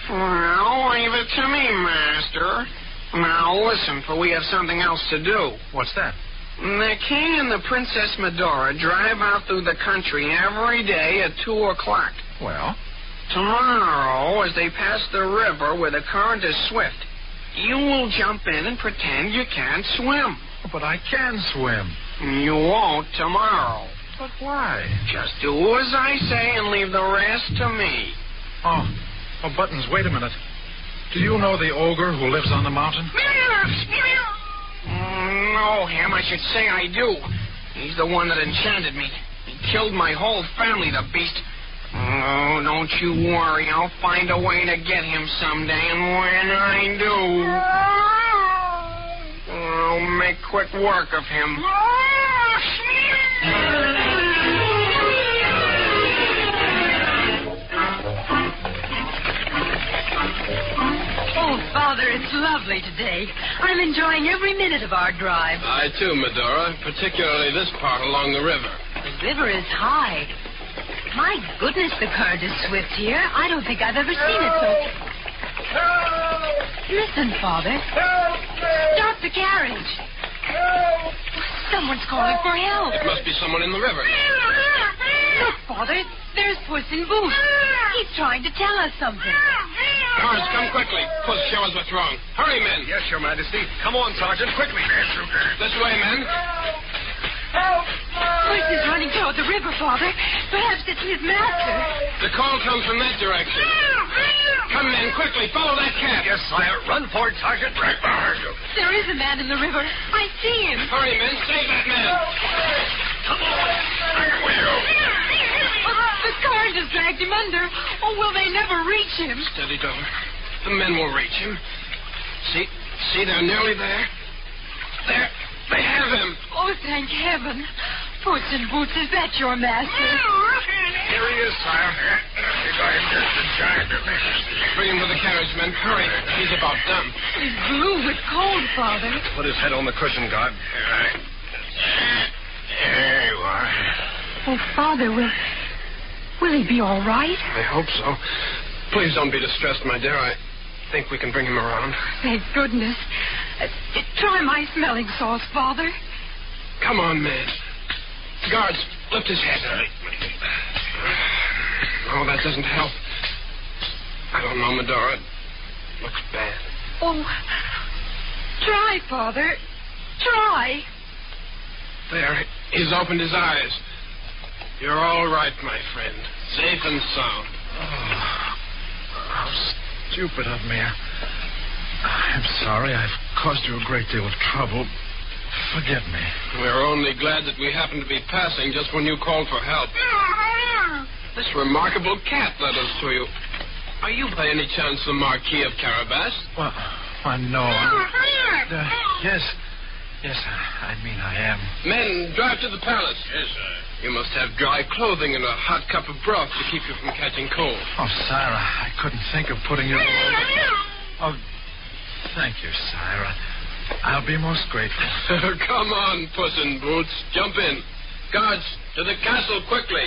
Well, leave it to me, Master. Now listen, for we have something else to do. What's that? The king and the Princess Medora drive out through the country every day at 2 o'clock. Well? Tomorrow, as they pass the river where the current is swift, you will jump in and pretend you can't swim. But I can swim. You won't tomorrow. But why? Just do as I say and leave the rest to me. Oh, Buttons, wait a minute. Do you know the ogre who lives on the mountain? No, him. I should say I do. He's the one that enchanted me. He killed my whole family, the beast. Oh, don't you worry. I'll find a way to get him someday, and when I do, I'll make quick work of him. Oh, Father, it's lovely today. I'm enjoying every minute of our drive. I, too, Medora, particularly this part along the river. The river is high. My goodness, the current is swift here. I don't think I've ever seen it so... Listen, Father. Stop the carriage. Someone's calling for help. It must be someone in the river. Look, Father, there's Puss in Boots. He's trying to tell us something. Cars, come quickly. Puss, show us what's wrong. Hurry, men. Yes, Your Majesty. Come on, Sergeant, quickly. This way, men. Puss is running toward the river, Father. Perhaps it's his master. The call comes from that direction. Come, men, quickly. Follow that cat. Yes, sire. Run for it, Sergeant. Right behind you. There is a man in the river. I see him. Hurry, men. Save that man. Come on. I will. The current has dragged him under. Oh, will they never reach him? Steady, Dover. The men will reach him. See, they're nearly there. There. They have him. Oh, thank heaven. Puss in Boots, is that your master? Here he is, sire. I'm just in time to Bring him to the carriage, men. Hurry. He's about done. He's blue with cold, Father. Put his head on the cushion, guard. All right. There you are. Oh, Father, will he be all right? I hope so. Please don't be distressed, my dear. I think we can bring him around. Thank goodness. Try my smelling sauce, Father. Come on, man. Guards, lift his head. Oh, that doesn't help. I don't know, Medora. It looks bad. Oh, try, Father. Try. There, he's opened his eyes. You're all right, my friend. Safe and sound. Oh, how stupid of me. I'm sorry. I've caused you a great deal of trouble. Forgive me. We're only glad that we happened to be passing just when you called for help. This remarkable cat led us to you. Are you by any chance the Marquis of Carabas? Well, no. Yes. Yes, I mean I am. Men, drive to the palace. Yes, sir. You must have dry clothing and a hot cup of broth to keep you from catching cold. Oh, Sarah, I couldn't think of putting you... Oh, thank you, Sarah. I'll be most grateful. Come on, Puss in Boots. Jump in. Guards, to the castle quickly.